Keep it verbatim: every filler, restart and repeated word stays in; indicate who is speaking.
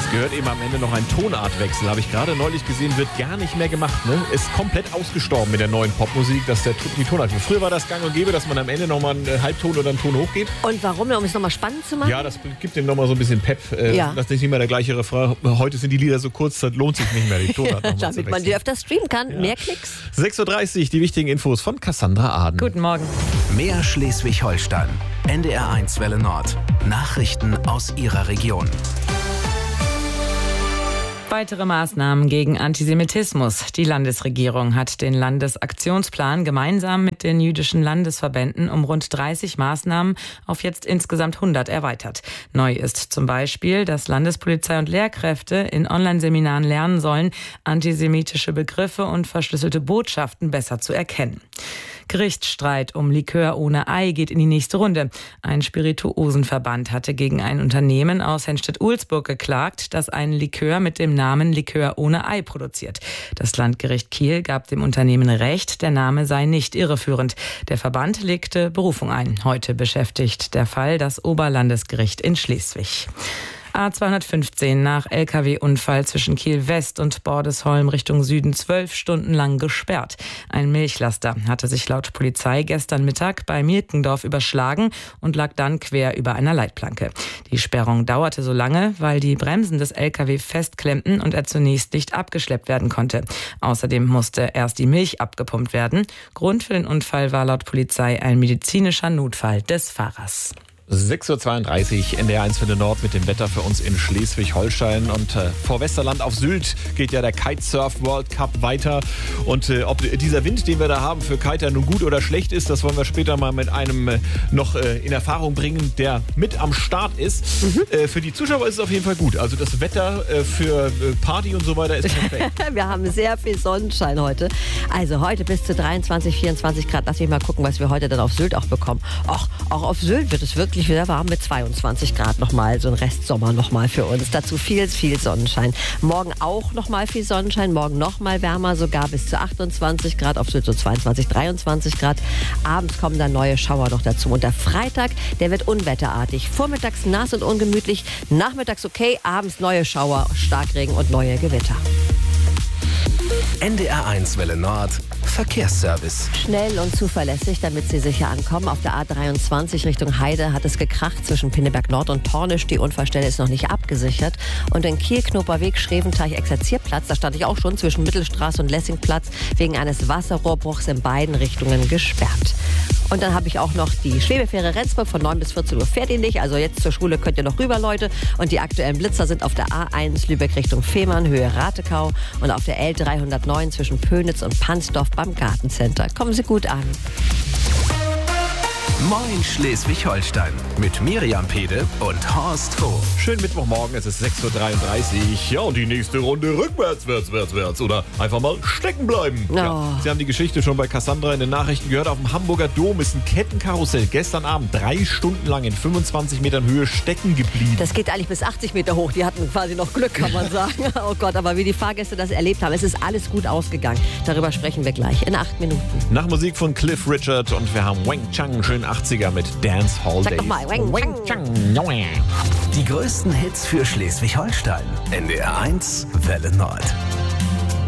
Speaker 1: Es gehört eben am Ende noch ein Tonartwechsel. Habe ich gerade neulich gesehen, wird gar nicht mehr gemacht. Ne? Ist komplett ausgestorben mit der neuen Popmusik, dass der, die Tonart. Früher war das gang und gäbe, dass man am Ende nochmal einen Halbton oder einen Ton hochgeht.
Speaker 2: Und warum? Um es nochmal spannend zu machen?
Speaker 1: Ja, das gibt dem nochmal so ein bisschen Pep. Äh,
Speaker 2: ja.
Speaker 1: Das ist nicht immer der gleiche Refrain. Heute sind die Lieder so kurz, das lohnt sich nicht mehr, die Tonart nochmal zu
Speaker 2: Damit
Speaker 1: wechseln.
Speaker 2: man die öfter streamen kann. Ja. Mehr Klicks.
Speaker 1: sechs Uhr dreißig, die wichtigen Infos von Cassandra Aden.
Speaker 3: Guten Morgen.
Speaker 4: Mehr Schleswig-Holstein. N D R eins Welle Nord. Nachrichten aus Ihrer Region.
Speaker 3: Weitere Maßnahmen gegen Antisemitismus. Die Landesregierung hat den Landesaktionsplan gemeinsam mit den jüdischen Landesverbänden um rund dreißig Maßnahmen auf jetzt insgesamt hundert erweitert. Neu ist zum Beispiel, dass Landespolizei und Lehrkräfte in Online-Seminaren lernen sollen, antisemitische Begriffe und verschlüsselte Botschaften besser zu erkennen. Gerichtsstreit um Likör ohne Ei geht in die nächste Runde. Ein Spirituosenverband hatte gegen ein Unternehmen aus Henstedt-Ulzburg geklagt, das einen Likör mit dem Namen Likör ohne Ei produziert. Das Landgericht Kiel gab dem Unternehmen Recht, der Name sei nicht irreführend. Der Verband legte Berufung ein. Heute beschäftigt der Fall das Oberlandesgericht in Schleswig. A zweihundertfünfzehn nach L K W-Unfall zwischen Kiel West und Bordesholm Richtung Süden zwölf Stunden lang gesperrt. Ein Milchlaster hatte sich laut Polizei gestern Mittag bei Mirkendorf überschlagen und lag dann quer über einer Leitplanke. Die Sperrung dauerte so lange, weil die Bremsen des L K W festklemmten und er zunächst nicht abgeschleppt werden konnte. Außerdem musste erst die Milch abgepumpt werden. Grund für den Unfall war laut Polizei ein medizinischer Notfall des Fahrers.
Speaker 1: sechs Uhr zweiunddreißig, N D R eins Welle Nord mit dem Wetter für uns in Schleswig-Holstein. Und äh, vor Westerland auf Sylt geht ja der Kitesurf World Cup weiter. Und äh, ob dieser Wind, den wir da haben, für Kiter nun gut oder schlecht ist, das wollen wir später mal mit einem äh, noch äh, in Erfahrung bringen, der mit am Start ist. Mhm. Äh, für die Zuschauer ist es auf jeden Fall gut. Also das Wetter äh, für äh, Party und so weiter ist perfekt.
Speaker 2: Wir haben sehr viel Sonnenschein heute. Also heute bis zu dreiundzwanzig, vierundzwanzig Grad. Lass mich mal gucken, was wir heute dann auf Sylt auch bekommen. Ach, auch auf Sylt wird es wirklich wieder warm mit zweiundzwanzig Grad nochmal, so ein Restsommer nochmal für uns. Dazu viel, viel Sonnenschein. Morgen auch nochmal viel Sonnenschein, morgen nochmal wärmer, sogar bis zu achtundzwanzig Grad, auf Sylt so zweiundzwanzig, dreiundzwanzig Grad. Abends kommen dann neue Schauer noch dazu. Und der Freitag, der wird unwetterartig. Vormittags nass und ungemütlich, nachmittags okay, abends neue Schauer, Starkregen und neue Gewitter.
Speaker 4: N D R eins Welle Nord. Verkehrsservice.
Speaker 2: Schnell und zuverlässig, damit Sie sicher ankommen. Auf der A dreiundzwanzig Richtung Heide hat es gekracht zwischen Pinneberg Nord und Tornisch. Die Unfallstelle ist noch nicht abgesichert. Und in Kiel, Knoperweg, Schreventeich, Exerzierplatz, da stand ich auch schon zwischen Mittelstraße und Lessingplatz, wegen eines Wasserrohrbruchs in beiden Richtungen gesperrt. Und dann habe ich auch noch die Schwebefähre Rendsburg von neun bis vierzehn Uhr fährt die nicht. Also jetzt zur Schule könnt ihr noch rüber, Leute. Und die aktuellen Blitzer sind auf der A eins Lübeck Richtung Fehmarn, Höhe Ratekau. Und auf der L dreihundertneun zwischen Pönitz und Pansdorf beim Gartencenter. Kommen Sie gut an.
Speaker 4: Moin Schleswig-Holstein mit Miriam Pede und Horst Hof.
Speaker 1: Schönen Mittwochmorgen, es ist sechs Uhr dreiunddreißig. Ja, und die nächste Runde rückwärts, wärts, wärts, wärts. Oder einfach mal stecken bleiben.
Speaker 2: Oh.
Speaker 1: Ja, Sie haben die Geschichte schon bei Cassandra in den Nachrichten gehört. Auf dem Hamburger Dom ist ein Kettenkarussell gestern Abend drei Stunden lang in fünfundzwanzig Metern Höhe stecken geblieben.
Speaker 2: Das geht eigentlich bis achtzig Meter hoch. Die hatten quasi noch Glück, kann man sagen. Oh Gott, aber wie die Fahrgäste das erlebt haben, es ist alles gut ausgegangen. Darüber sprechen wir gleich in acht Minuten.
Speaker 1: Nach Musik von Cliff Richard und wir haben Wang Chang, schön achtziger mit Dance Hall
Speaker 2: Sag
Speaker 1: Days.
Speaker 2: doch mal, Wang, Wang.
Speaker 1: Chang.
Speaker 4: Die größten Hits für Schleswig-Holstein. N D R eins Welle Nord.